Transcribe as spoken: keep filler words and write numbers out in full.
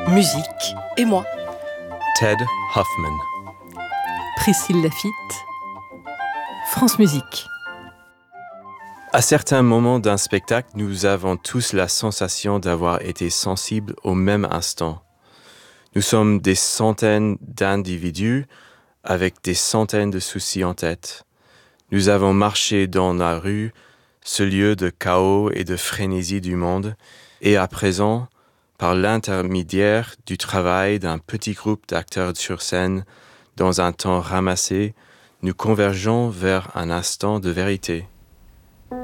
Musique et moi. Ted Hoffman. Priscille Lafitte. France Musique. À certains moments d'un spectacle, nous avons tous la sensation d'avoir été sensibles au même instant. Nous sommes des centaines d'individus avec des centaines de soucis en tête. Nous avons marché dans la rue, ce lieu de chaos et de frénésie du monde, et à présent, par l'intermédiaire du travail d'un petit groupe d'acteurs sur scène, dans un temps ramassé, nous convergeons vers un instant de vérité.